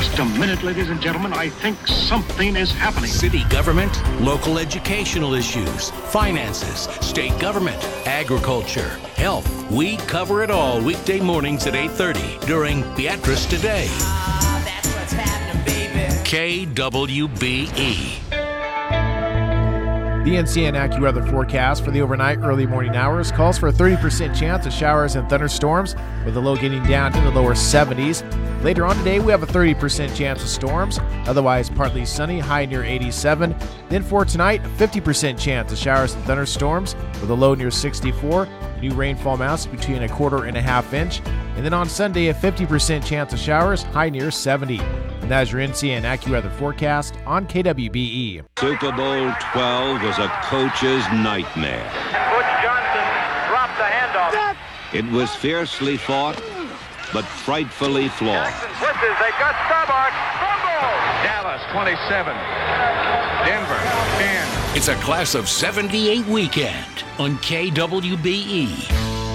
Just a minute, ladies and gentlemen. I think something is happening. City government, local educational issues, finances, state government, agriculture, health. We cover it all weekday mornings at 8:30 during Beatrice Today. That's what's happening, baby. KWBE. The NCN AccuWeather forecast for the overnight early morning hours calls for a 30% chance of showers and thunderstorms, with the low getting down to the lower 70s. Later on today, we have a 30% chance of storms, otherwise partly sunny, high near 87. Then for tonight, a 50% chance of showers and thunderstorms, with a low near 64. New rainfall amounts between a quarter and a half inch. And then on Sunday, a 50% chance of showers, high near 70. And that is your NCN AccuWeather forecast on KWBE. Super Bowl 12 was a coach's nightmare. Butch Johnson dropped the handoff. It was fiercely fought, but frightfully flawed. Jackson blitzes. They've got Starbuck. Fumble. Dallas 27. Denver 10. It's a class of 78 weekend on KWBE.